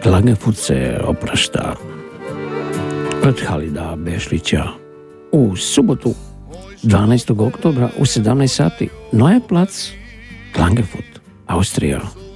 Klagenfurt se oprašta od Halida Bešlića u subotu 12. oktobra u 17 sati. Neue Platz, Klagenfurt, Austrija.